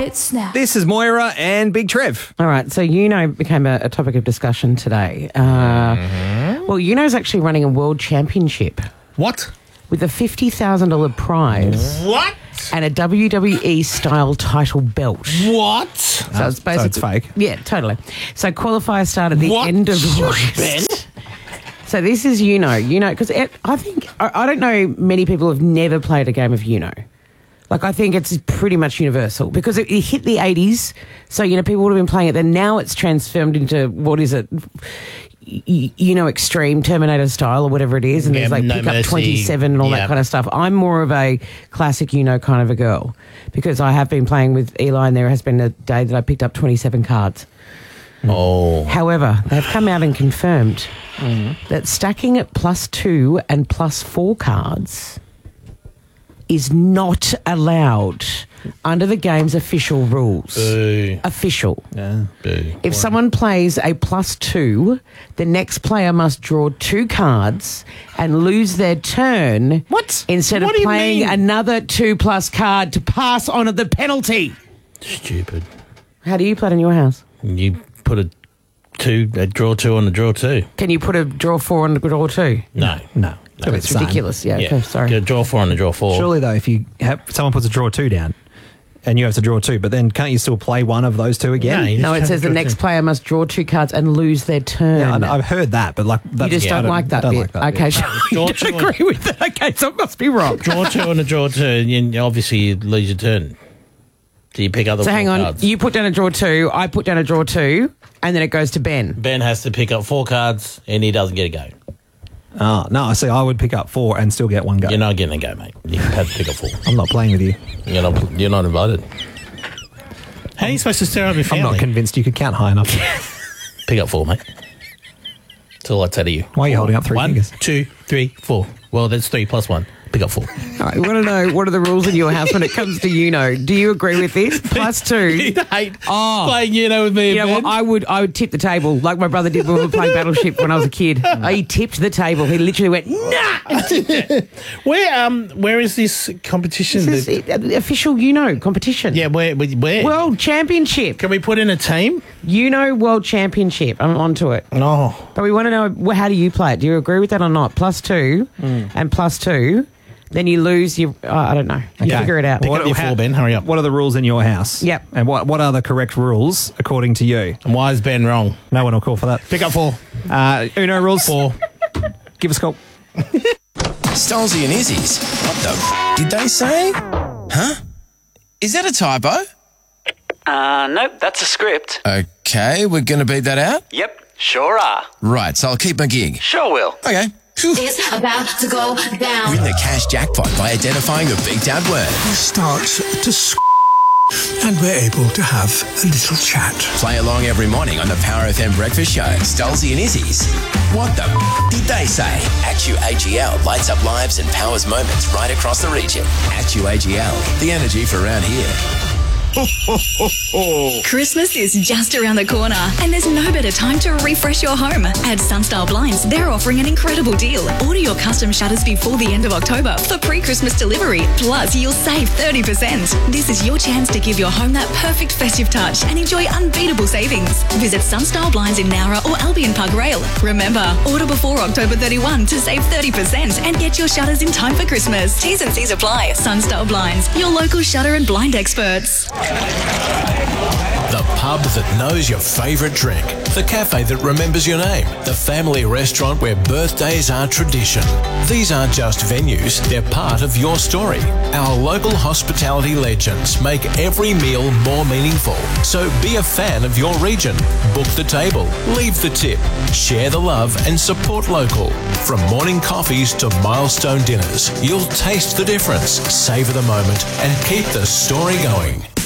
Let's snap. This is Moira and Big Trev. All right, so became a topic of discussion today. Well, Uno's actually running a world championship What? with a $50,000 prize What? and a WWE-style title belt. What? So it's basically it's fake. Yeah, totally. So qualifiers start at the What? end of August. So this is Uno, because I don't know many people have never played a game of Uno. Like, I think it's pretty much universal because it hit the 80s. So, people would have been playing it. Then now it's transformed into, what is it? Extreme Terminator style or whatever it is. And there's like No pick up Mercy. 27 and all that kind of stuff. I'm more of a classic Uno kind of a girl because I have been playing with Eli and there has been a day that I picked up 27 cards. Oh. However, they've come out and confirmed that stacking at +2 and +4 cards is not allowed under the game's official rules. Boo. Official. Yeah. Boo. If someone plays a +2, the next player must draw 2 cards and lose their turn. What? Instead What of do you playing mean? another 2+ card to pass on at the penalty. Stupid. How do you play it in your house? You put a draw 2 on a draw 2. Can you put a draw 4 on a draw 2? No. No. It's ridiculous. Yeah. Okay, sorry. Get a draw 4 on a draw 4. Surely, though, if someone puts a draw 2 down and you have to draw 2, but then can't you still play one of those 2 again? No, you No, just it have says to the draw next 2. player must draw 2 cards and lose their turn. Yeah, I've heard that, but like You just don't like that I don't bit. like that Okay, bit. so Draw you two don't agree with that. Okay, so it must be wrong. Draw 2 on a draw 2, and obviously you lose your turn. Do you pick up the So 4 hang on, cards? you put down a draw 2, I put down a draw 2, and then it goes to Ben. Ben has to pick up 4 cards, and he doesn't get a go. Oh, no, I see. I would pick up 4 and still get 1 go. You're not getting a go, mate. You have to pick up 4. I'm not playing with you. You're not invited. How are you supposed to stir up your I'm family? not convinced you could count high enough. Pick up 4, mate. That's all I'd say to you. Why are you holding up 3 1, fingers? 2, 3, 4. Well, that's 3 plus 1. Pick up 4. All right, we want to know, what are the rules in your house when it comes to Uno? Do you agree with this? +2. He'd hate playing with me, You know Ben. what, I would tip the table like my brother did when we were playing Battleship when I was a kid. He tipped the table. He literally went, nah! Where is this competition? This is the official Uno competition. Yeah, where? World Championship. Can we put in a team? Uno World Championship. I'm onto it. No. But we want to know, how do you play it? Do you agree with that or not? +2 and +2. Then you lose your... I don't know. You Okay. figure it out. Pick up your 4, Ben. Hurry up. What are the rules in your house? Yep. And what are the correct rules according to you? And why is Ben wrong? No one will call for that. Pick up 4. Uno rules. 4. Give us a call. Stolzy and Izzy's. What the did they say? Huh? Is that a typo? Nope, that's a script. Okay, we're going to beat that out? Yep, sure are. Right, so I'll keep my gig. Sure will. Okay. Phew. It's about to go down. Win the cash jackpot by identifying the beat out word. starts to and we're able to have a little chat. Play along every morning on the Power FM Breakfast Show. Stolzy and Izzy's. What the did they say? ActuAGL lights up lives and powers moments right across the region. ActuAGL, the energy for around here. Christmas is just around the corner and there's no better time to refresh your home. At Sunstyle Blinds, they're offering an incredible deal. Order your custom shutters before the end of October for pre-Christmas delivery. Plus, you'll save 30%. This is your chance to give your home that perfect festive touch and enjoy unbeatable savings. Visit Sunstyle Blinds in Nowra or Albion Park Rail. Remember, order before October 31 to save 30% and get your shutters in time for Christmas. T's and C's apply. Sunstyle Blinds, your local shutter and blind experts. The pub that knows your favourite drink. The cafe that remembers your name. The family restaurant where birthdays are tradition. These aren't just venues, they're part of your story. Our local hospitality legends make every meal more meaningful. So be a fan of your region. Book the table, leave the tip, share the love and support local. From morning coffees to milestone dinners, you'll taste the difference, savour the moment and keep the story going.